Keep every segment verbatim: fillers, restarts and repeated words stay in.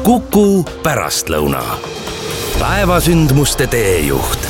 Kuku pärastlõuna. Päevasündmuste teejuht.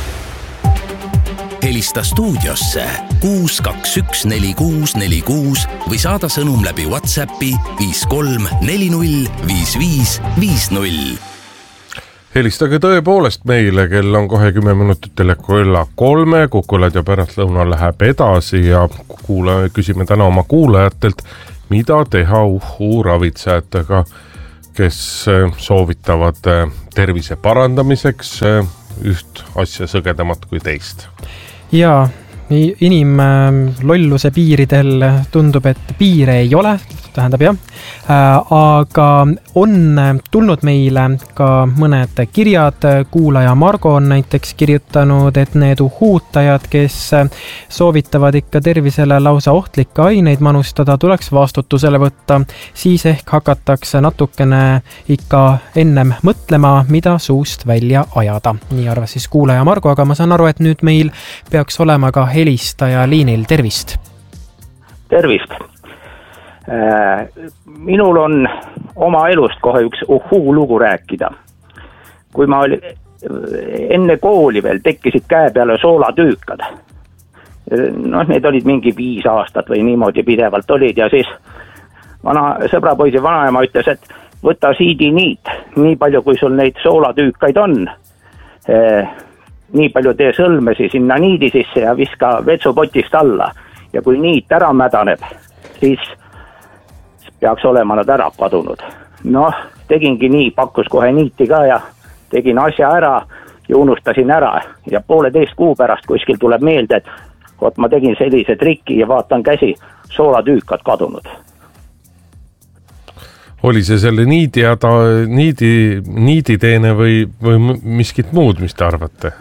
Helista stuudiosse kuus kaks üks neli kuus neli kuus või saada sõnum läbi WhatsAppi viis kolm neli null viis viis viis null. Helistage tõepoolest meile, kell on kohe kümme minutit kella kolme, Kukulad ja pärastlõuna läheb edasi ja kuule, küsime täna oma kuulajatelt, mida teha uhuu ravitsejatega, kes soovitavad tervise parandamiseks üht asja sõgedamat kui teist. Jaa, inimlolluse piiridel tundub, et piire ei ole, tähendab jah, aga on tulnud meile ka mõned kirjad. Kuulaja Margo on näiteks kirjutanud, et need uhuutajad, kes soovitavad ikka tervisele lausa ohtlikke aineid manustada, tuleks vastutusele võtta. Siis ehk hakatakse natukene ikka ennem mõtlema, mida suust välja ajada. Nii arvas siis kuulaja Margo, aga ma saan aru, et nüüd meil peaks olema ka helistaja liinil. Tervist! Tervist! Minul on oma elust kohe üks uhuu lugu rääkida. Kui ma oli, enne kooli veel tekkisid käe peale soolatüükad. Noh, need olid mingi viis aastat või niimoodi pidevalt olid ja siis vana sõbrapoisi vanaema ütles, et võta siidiniit, nii palju kui sul neid soolatüükaid on. Nii palju tee sõlmesi sinna niidi sisse ja viska vetsupotist alla. Ja kui niit ära mädaneb, siis peaks olema nad ära kadunud. Noh, tegingi nii, pakkus kohe niiti ka ja tegin asja ära ja unustasin ära. Ja pooleteist kuu pärast kuskil tuleb meelde, et oot, ma tegin sellise triki ja vaatan käsi, soolatüükad kadunud. Oli see selle niidi, ja ta, niidi, niiditeene või, või miskit muud, mis te arvate?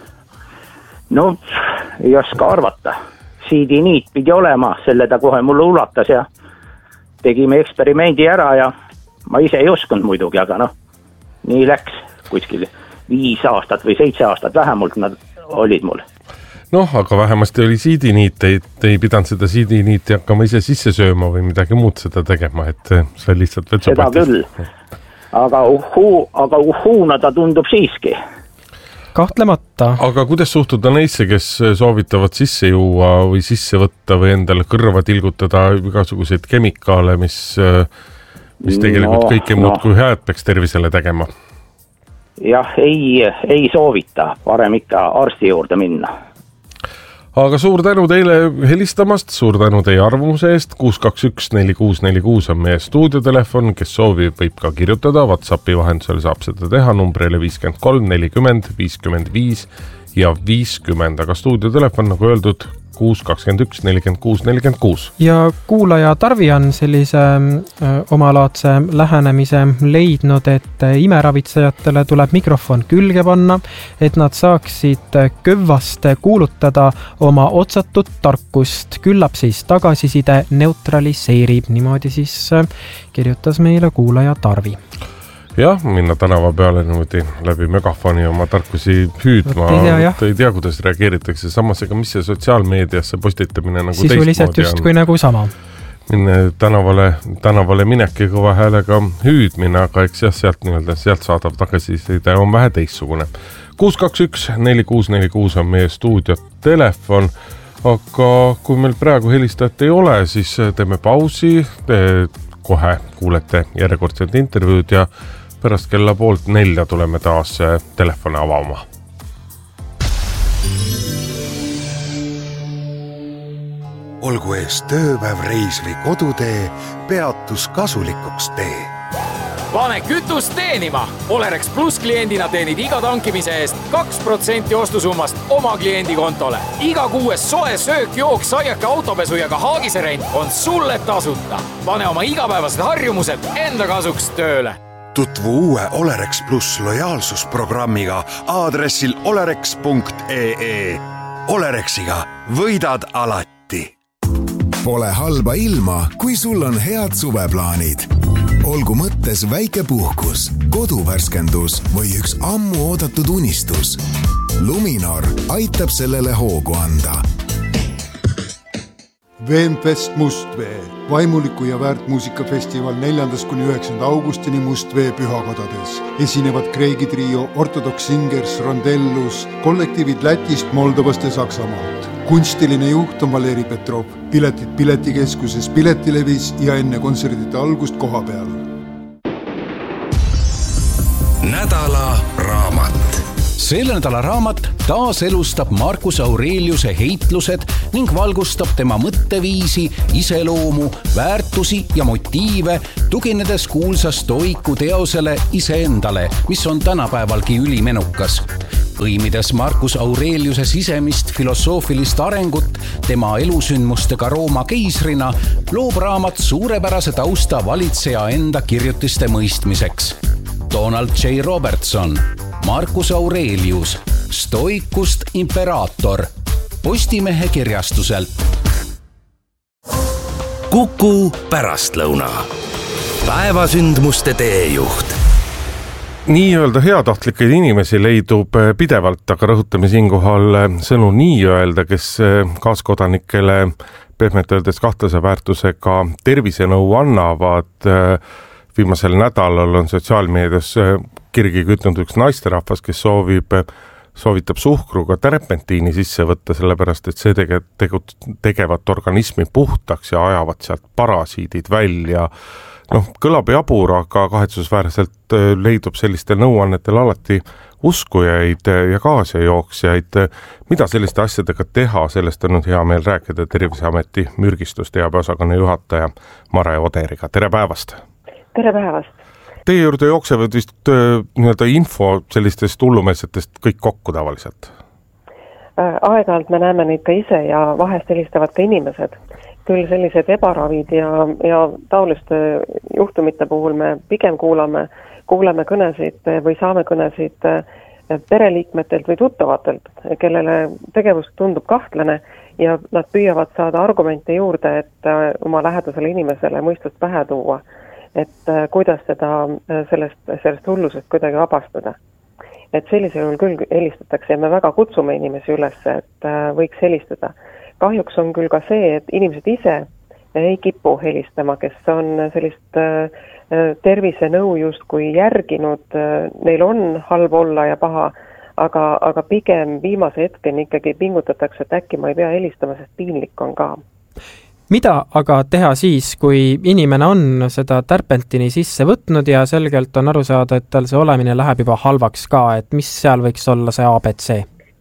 No, ei oska arvata. Siidi niit pidi olema, selle ta kohe mulle ulatas ja tegime eksperimendi ära ja ma ise ei oskunud muidugi, aga noh, nii läks kuskil viis aastat või seitse aastat vähemalt nad olid mul. Noh, aga vähemasti oli siidiniit, te, te ei pidanud seda siidiniiti hakkama ise sisse sööma või midagi muud seda tegema, et see lihtsalt vetsupotist. Seda küll, aga uhuu, aga uhuuna ta tundub siiski. Kahtlemata. Aga kuidas suhtuda neisse, kes soovitavad sisse juua või sisse võtta või endale kõrva tilgutada igasuguseid kemikaale, mis, mis tegelikult no, kõike muud no. kui head peaks tervisele tegema? Jah, ei, ei soovita, parem ikka arsti juurde minna. Aga suur tänu teile helistamast, suur tänu teie arvamuse eest. kuus kaks üks neli kuus neli kuus on meie stuudiotelefon, kes soovib, võib ka kirjutada. WhatsAppi vahendusel saab seda teha numbrile viiskümmend kolm nelikümmend viiskümmend viis ja viiskümmend, aga stuudiotelefon, nagu öeldud, kuus kakskümmend üks nelikümmend kuus nelikümmend kuus. Ja kuulaja Tarvi on sellise äh, omalaadse lähenemise leidnud, et imeravitsejatele tuleb mikrofon külge panna, et nad saaksid kõvvast kuulutada oma otsatut tarkust. Küllap siis tagasiside neutraliseerib. Niimoodi siis äh, kirjutas meile kuulaja Tarvi. Jah, minna tänava peale niimoodi läbi megafoni oma tarkusi hüüdma. Ei tea, ei tea, kuidas reageeritakse. Samas, ega mis see sotsiaalmeediasse postitamine nagu sisuliselt just kui nagu sama. Minne tänavale, tänavale mineki kõva häälega hüüdmine, aga eks jah, sealt, nii-öelda, sealt saadav tagasiside on vähe teistsugune. kuus kaks üks neli kuus neli kuus on meie stuudio telefon, aga kui meil praegu helistajat ei ole, siis teeme pausi, te kohe kuulete järjekordselt intervjuud ja pärast kella poolt nelja tuleme taas telefone avama. Olgu ees tööpäev, reis või kodutee, peatus kasulikuks tee. Pane kütust teenima! Olerex Plus kliendina teenid iga tankimise eest kaks protsenti ostusummast oma kliendi kontole. Iga kuues soe söök, jook, saiake, autopesu ja ka haagiserent on sulle tasuta. Pane oma igapäevased harjumused enda kasuks tööle. Tutvu uue Olerex Plus lojaalsusprogrammiga aadressil olerex punkt ee. Olerexiga võidad alati. Pole halba ilma, kui sul on head suveplaanid. Olgu mõttes väike puhkus, koduvärskendus või üks ammu oodatud unistus. Luminor aitab sellele hoogu anda. Veenfest Mustvee, vaimuliku ja väärtmuusikafestival neljandast kuni üheksanda augustini Mustvee pühakodades. Esinevad Kreegi trio, Orthodox Singers, Rondellus, kollektiivid Lätist, Moldovast ja Saksamaalt. Kunstiline juht on Valeri Petrov, piletid Piletikeskuses, Piletilevis ja enne kontserdite algust koha peal. Nädala raamat. Selle nädala raamat taas elustab Marcus Aureliuse heitlused ning valgustab tema mõtteviisi, iseloomu, väärtusi ja motiive, tuginedes kuulsa stoiku teosele iseendale, mis on tänapäevalgi ülimenukas. Põimides Marcus Aureliuse sisemist filosoofilist arengut tema elusündmustega Rooma keisrina, loob raamat suurepärase tausta valitseja enda kirjutiste mõistmiseks. Donald J. Robertson, Marcus Aurelius, Stoikust imperaator, Postimehe kirjastuselt. Kuku pärastlõuna. Päevasündmuste teejuht. Nii-öelda heatahtlikeid inimesi leidub pidevalt, aga rõhutame siinkohal sõnu nii-öelda, kes kaaskodanikele pehmelt öeldes kahtlase väärtusega tervisenõu annavad. Viimasel nädalal on sotsiaalmeedias kirgi kütnud üks naisterahvas, kes soovib, soovitab suhkruga terpentiini sisse võtta, sellepärast et see tege, tegut, tegevat organismi puhtaks ja ajavad sealt parasiidid välja. Noh, kõlab jabur, aga kahetsusväärselt leidub sellistel nõuannetel alati uskujaid ja kaasajooksjaid. Mida selliste asjadega teha, sellest on nüüd hea meel rääkida Terviseameti mürgistusteabeosakonna juhataja Mare Oderiga. Tere päevast! Tere päevast! Teie juurde jooksevad vist nii-öelda info sellistest hullumeelsetest kõik kokku tavaliselt? Aeg-ajalt me näeme neid ka ise ja vahest helistavad ka inimesed. Küll sellised ebaravid ja, ja taoliste juhtumite puhul me pigem kuulame, kuuleme kõnesid või saame kõnesid pereliikmetelt või tuttavatelt, kellele tegevus tundub kahtlane ja nad püüavad saada argumente juurde, et oma lähedasele inimesele mõistust pähe tuua. Et kuidas seda sellest, sellest hullusest kuidagi vabastada. Et sellisel juhul küll helistatakse ja me väga kutsume inimesi üles, et võiks helistada. Kahjuks on küll ka see, et inimesed ise ei kipu helistama, kes on sellist tervisenõu just kui järginud, neil on halb olla ja paha, aga, aga pigem viimase hetkeni ikkagi pingutatakse, et äkki ma ei pea helistama, sest piinlik on ka. Mida aga teha siis, kui inimene on seda terpentini sisse võtnud ja selgelt on aru saada, et tal see olemine läheb juba halvaks ka, et mis seal võiks olla see A B C?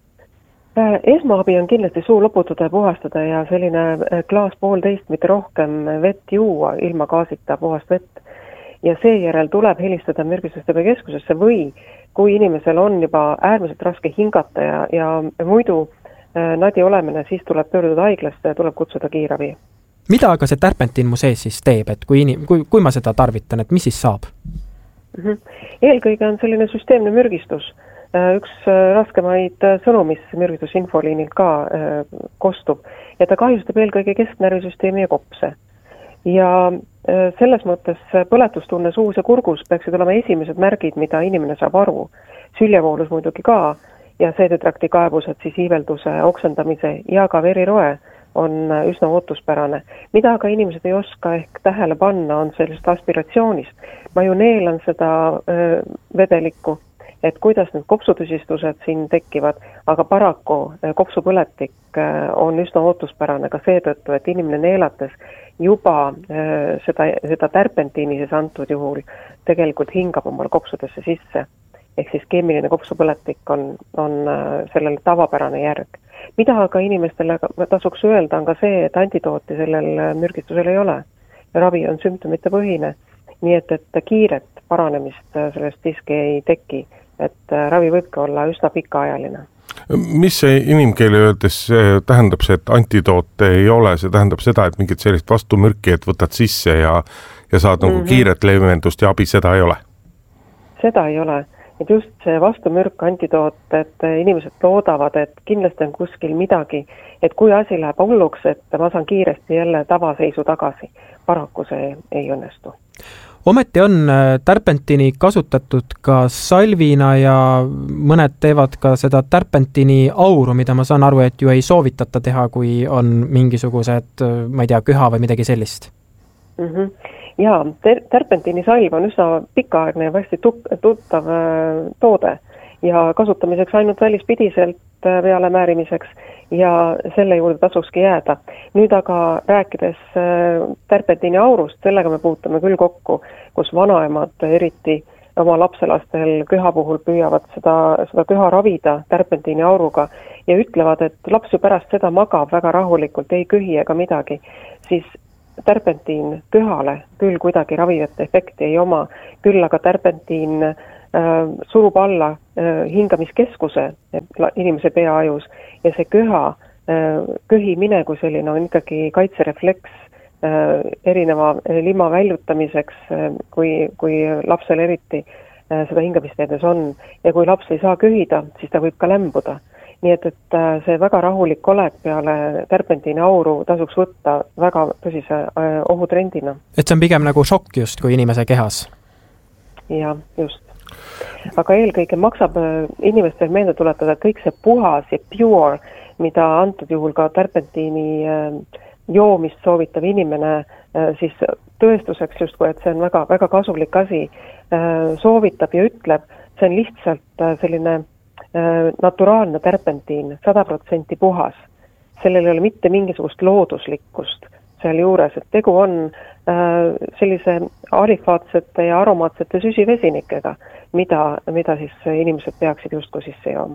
Esmaabi on kindlasti suu loputada ja puhastada ja selline klaas poolteist, mitte rohkem vett juua ilma gaasita puhast vett. Ja seejärel tuleb helistada mürgistusteabekeskusesse või kui inimesel on juba äärmiselt raske hingata ja, ja muidu nadi olemine, siis tuleb pöörduda haiglasse ja tuleb kutsuda kiirabi. Mida aga see terpentiin mu sees siis teeb, et kui, inim, kui, kui ma seda tarvitan, et mis siis saab? Mm-hmm. Eelkõige on selline süsteemne mürgistus. Üks raskemaid sõnu, mis mürgistusinfoliinilt ka kostub ja ta kahjustab eelkõige kesknärvisüsteemi ja kopse. Ja selles mõttes põletustunne suus ja kurgus peaksid olema esimesed märgid, mida inimene saab aru. Süljevoolus muidugi ka ja seedetrakti kaebused, siis iivelduse, oksendamise ja ka veriroe on üsna ootuspärane. Mida aga inimesed ei oska ehk tähele panna, on sellest aspiratsioonist. Ma ju neelan seda öö, vedelikku, et kuidas need kopsutüsistused siin tekivad, aga paraku kopsupõletik on üsna ootuspärane ka seetõttu, et inimene neelates juba öö, seda, seda terpentiini siis antud juhul tegelikult hingab omal kopsudesse sisse. Ehk siis keemiline kopsupõletik on, on sellel tavapärane järg. Mida aga inimestele tasuks öelda on ka see, et antidooti sellel mürgistusel ei ole. Ravi on sümptomite põhine, nii et, et kiiret paranemist sellest siiski ei teki, et ravi võibki olla üsna pikaajaline. Mis see inimkeele öeldes tähendab see, et antidoote ei ole? See tähendab seda, et mingit sellist vastumürki, et võtad sisse ja, ja saad mm-hmm. nagu kiiret leevendust ja abi, seda ei ole? Seda ei ole. Et just see vastumürk, antidoot, et inimesed loodavad, et kindlasti on kuskil midagi, et kui asi läheb hulluks, et ma saan kiiresti jälle tavaseisu tagasi. Paraku see ei õnnestu. ometi on tärpentini kasutatud ka salvina ja mõned teevad ka seda tärpentini auru, mida ma saan aru, et ju ei soovitata teha, kui on mingisugused, ma ei tea, köha või midagi sellist. Mm-hmm. Jaa, tärpentini salv on üsna pikaaegne ja hästi tuttav toode ja kasutamiseks ainult välispidiselt peale määrimiseks ja selle juurde tasukski jääda. Nüüd aga rääkides tärpentini aurust, sellega me puutume küll kokku, kus vanaemad eriti oma lapselastel köha puhul püüavad seda, seda köha ravida tärpentini auruga ja ütlevad, et laps ju pärast seda magab väga rahulikult, ei köhi ega midagi, siis tärpentiin köhale küll kuidagi ravivat efekti ei oma, küll aga tärpentiin äh, surub alla äh, hingamiskeskuse inimese peaajus ja see köha, äh, köhimine kui selline on ikkagi kaitserefleks äh, erineva lima väljutamiseks, äh, kui, kui lapsel eriti äh, seda hingamisteedes on ja kui laps ei saa köhida, siis ta võib ka lämbuda. Nii et, et see väga rahulik olek peale tärpentini auru tasuks võtta väga tõsise ohutrendina. Et see on pigem nagu šokk just kui inimese kehas? Ja, just. Aga eelkõige maksab inimestel meelde tuletada, et kõik see puhas ja pure, mida antud juhul ka tärpentini joomist soovitav inimene siis tõestuseks justkui, et see on väga, väga kasulik asi, soovitab ja ütleb, see on lihtsalt selline naturaalne tärpentiin, sada protsenti puhas. Sellel ei ole mitte mingisugust looduslikkust seal juures, et tegu on äh, sellise alifaatsete ja aromaatsete süsivesinikega, mida, mida siis inimesed peaksid justkui sisse jooma.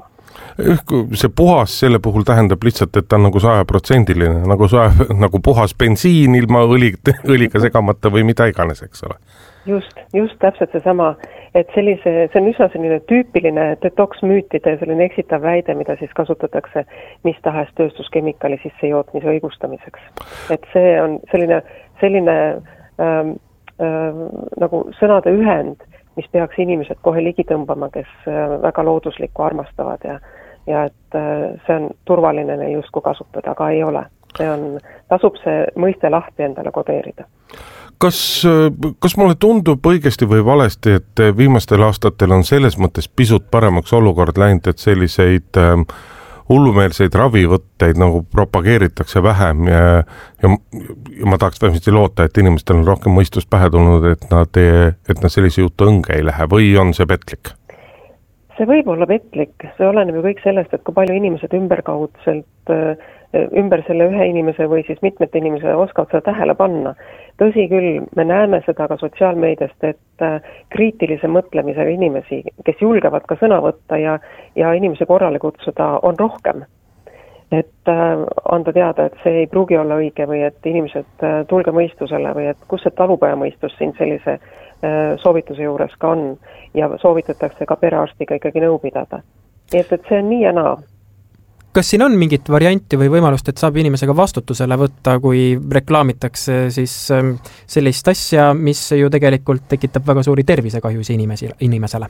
See puhas selle puhul tähendab lihtsalt, et ta on nagu sajaprotsendiline, nagu, saja, nagu puhas bensiin ilma õli, õliga segamata või mida iganes, eks ole. Just, just täpselt see sama, et sellise, see on üsna selline tüüpiline detox-müütide selline eksitav väide, mida siis kasutatakse mis tahes tööstuskemikali sisse jootmise õigustamiseks. Et see on selline, selline ähm, ähm, nagu sõnade ühend, mis peaks inimesed kohe ligi tõmbama, kes väga looduslikku armastavad ja, ja et see on turvaline neil justkui kasutada, aga ei ole. See on, tasub see mõiste lahti endale kodeerida. Kas, kas mulle tundub õigesti või valesti, et viimastel aastatel on selles mõttes pisut paremaks olukord läinud, et selliseid ähm, hullumeelseid ravivõtteid nagu propageeritakse vähem ja, ja, ja ma tahaks vähemasti loota, et inimestel on rohkem mõistus pähe tulnud, et nad, et nad sellise jutu õnge ei lähe või on see petlik? See võib olla petlik, see oleneb ju kõik sellest, et kui palju inimesed ümberkaudselt ümber selle ühe inimese või siis mitmete inimese oskavad seda tähele panna. Tõsi küll, me näeme seda ka sotsiaalmeediast, et kriitilise mõtlemisega inimesi, kes julgevad ka sõna võtta ja, ja inimese korrale kutsuda, on rohkem. Et anda teada, et see ei pruugi olla õige või et inimesed tulge mõistusele või et kus see talupojamõistus siin sellise soovituse juures ka on ja soovitatakse ka perearstiga ikkagi nõu pidada. Nii et, et see on nii ja naa. Kas siin on mingit varianti või võimalust, et saab inimesega vastutusele võtta, kui reklaamitakse siis sellist asja, mis ju tegelikult tekitab väga suuri tervisekahjusi inimesi, inimesele?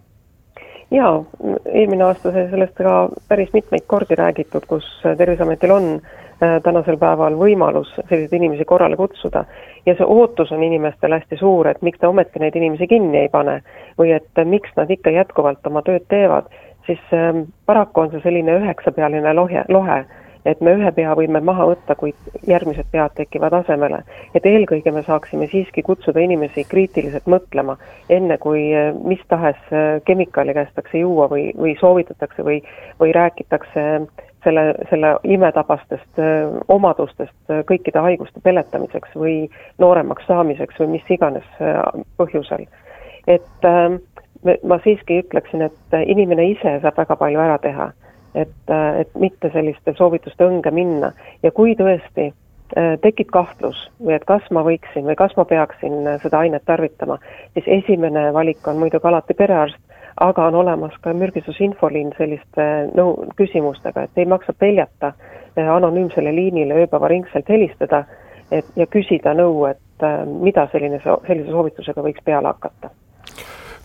Jaa, eelmine aasta sai sellest ka päris mitmeid kordi räägitud, kus Terviseametil on tänasel päeval võimalus selliseid inimesi korrale kutsuda ja see ootus on inimestel hästi suur, et miks ta ometi neid inimesi kinni ei pane või et miks nad ikka jätkuvalt oma tööd teevad, siis paraku on see selline üheksapealine lohe, lohe, et me ühe pea võime maha võtta, kui järgmised pead tekivad asemele. Et eelkõige me saaksime siiski kutsuda inimesi kriitiliselt mõtlema, enne kui mis tahes kemikaali käestakse juua või, või soovitatakse või, või räägitakse selle, selle imetabastest omadustest kõikide haiguste peletamiseks või nooremaks saamiseks või mis iganes põhjusel. Et ma siiski ütleksin, et inimene ise saab väga palju ära teha, et, et mitte selliste soovituste õnge minna. Ja kui tõesti tekib kahtlus või et kas ma võiksin või kas ma peaksin seda ainet tarvitama, siis esimene valik on muidugi alati perearst, aga on olemas ka mürgistusinfoliin selliste nõu, küsimustega, et ei maksa peljata anonüümsele liinile ööpäevaringselt helistada et, ja küsida nõu, et mida selline, sellise soovitusega võiks peale hakata. No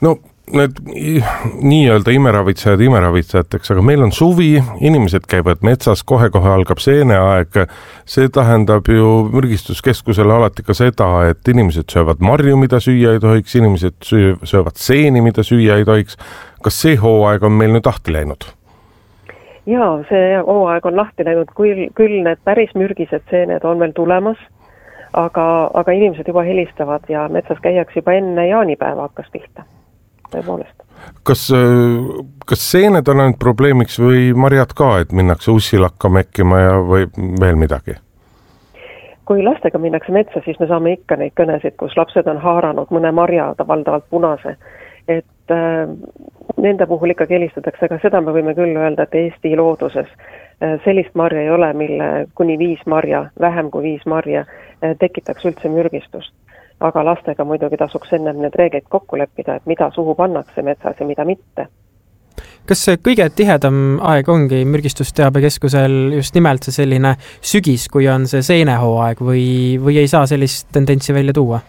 need nii-öelda imeravitsejad imeravitsejateks, aga meil on suvi, inimesed käivad metsas, kohe-kohe algab seeneaeg. See tähendab ju mürgistuskeskusele alati ka seda, et inimesed söövad marju, mida süüa ei tohiks, inimesed söövad seeni, mida süüa ei tohiks. Kas see hooaeg on meil nüüd lahti läinud? Jaa, see hooaeg on lahti läinud, küll, küll need päris mürgised seened on veel tulemas, aga, aga inimesed juba helistavad ja metsas käiaks juba enne jaanipäeva hakkas pihta. Tõepoolest. Kas, kas seened on ainult probleemiks või marjad ka, et minnakse ussilakka mekkima ja või veel midagi? Kui lastega minnakse metsa, siis me saame ikka neid kõnesid, kus lapsed on haaranud mõne marja, valdavalt punase. Et äh, nende puhul ikkagi helistatakse, aga seda me võime küll öelda, et Eesti looduses äh, sellist marja ei ole, mille kuni viis marja, vähem kui viis marja äh, tekitaks üldse mürgistust. Aga lastega muidugi tasuks ennem need reeglid kokku leppida, et mida suhu pannakse metsas ja mida mitte. Kas see kõige tihedam aeg ongi mürgistusteabekeskusel just nimelt see selline sügis, kui on see seenehooaeg või, või ei saa sellist tendentsi välja tuua?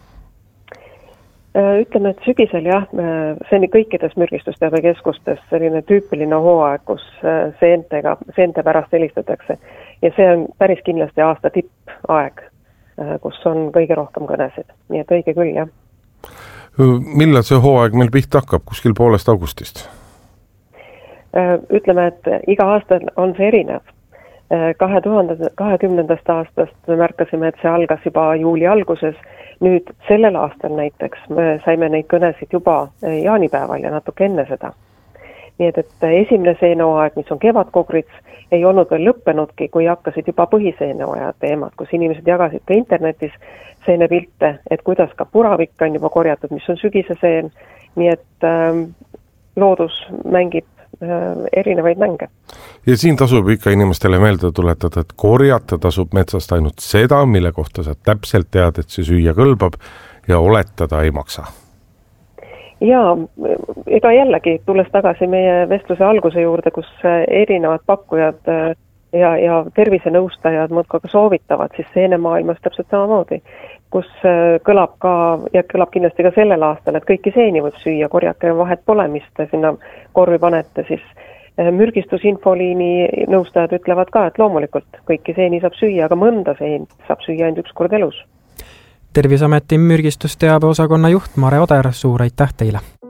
Ütleme, et sügisel jah, see on kõikides mürgistusteabekeskustes selline tüüpiline hooaeg, kus seentega, seente pärast helistatakse ja see on päris kindlasti aasta tippaeg, kus on kõige rohkem kõnesid. Nii et õige küll, jah. Millal see hooaeg meil pihta hakkab? Kuskil poolest augustist? Ütleme, et iga aasta on see erinev. kahe tuhande kahekümnendast aastast me märkasime, et see algas juba juuli alguses. Nüüd sellel aastal näiteks me saime neid kõnesid juba jaanipäeval ja natuke enne seda. Nii et, et esimene seenehooaeg, mis on kevadkogrits, ei olnud veel lõppenudki, kui hakkasid juba põhiseenehooaja teemad, kus inimesed jagasid ka internetis seenepilte, et kuidas ka puravik on juba korjatud, mis on sügise seen. Nii et äh, loodus mängib äh, erinevaid mänge. Ja siin tasub ikka inimestele meelde tuletada, et korjata tasub metsast ainult seda, mille kohta sa täpselt tead, et see süüa kõlbab ja oletada ei maksa. Jaa, ega jällegi tulles tagasi meie vestluse alguse juurde, kus erinevad pakkujad ja, ja tervisenõustajad muudkui ka soovitavad, siis seenemaailmas täpselt samamoodi, kus kõlab ka, ja kõlab kindlasti ka sellel aastal, et kõiki seeni võib süüa, korjake vahet pole, mis te sinna korvi panete, siis mürgistusinfoliini nõustajad ütlevad ka, et loomulikult kõiki seeni saab süüa, aga mõnda seen saab süüa ainult üks kord elus. Terviseameti mürgistusteabe osakonna juht Mare Oder, suur aitäh teile!